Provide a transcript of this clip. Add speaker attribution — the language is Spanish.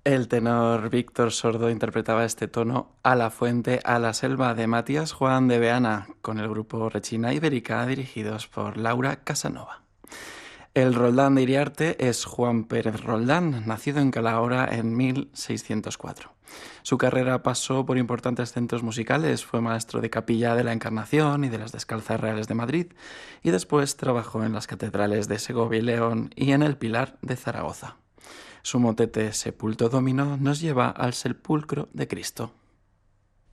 Speaker 1: El tenor Víctor Sordo interpretaba este tono A la fuente, a la selva de Matías Juan de Beana con el grupo Rechina Ibérica dirigidos por Laura Casanova. El Roldán de Iriarte es Juan Pérez Roldán, nacido en Calahorra en 1604. Su carrera pasó por importantes centros musicales, fue maestro de capilla de la Encarnación y de las Descalzas Reales de Madrid, y después trabajó en las catedrales de Segovia y León y en el Pilar de Zaragoza. Su motete Sepulto Domino nos lleva al sepulcro de Cristo.